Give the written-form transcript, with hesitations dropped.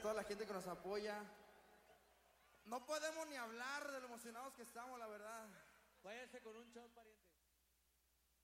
toda la gente que nos apoya. No podemos ni hablar de lo emocionados que estamos, la verdad. Váyanse con un shot, pariente.